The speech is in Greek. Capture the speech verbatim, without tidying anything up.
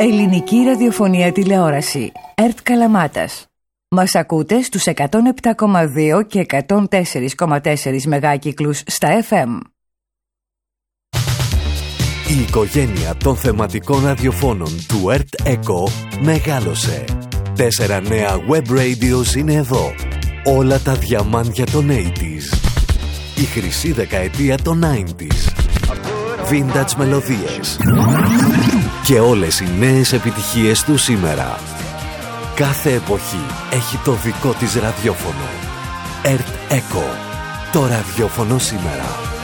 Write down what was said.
Ελληνική ραδιοφωνία τηλεόραση. ΕΡΤ Καλαμάτας. Μας ακούτε στους εκατόν επτά κόμμα δύο και εκατόν τέσσερα κόμμα τέσσερα μεγάκυκλους στα εφ εμ. Η οικογένεια των θεματικών ραδιοφώνων του ΕΡΤ ΕΚΟ μεγάλωσε. Τέσσερα νέα web radios είναι εδώ. Όλα τα διαμάντια των ογδόντα. Η χρυσή δεκαετία των ενενήντα. Vintage μελωδίες. Και όλες οι νέες επιτυχίες του σήμερα. Κάθε εποχή έχει το δικό της ραδιόφωνο. ΕΡΤ ΕΚΟ. Το ραδιόφωνο σήμερα.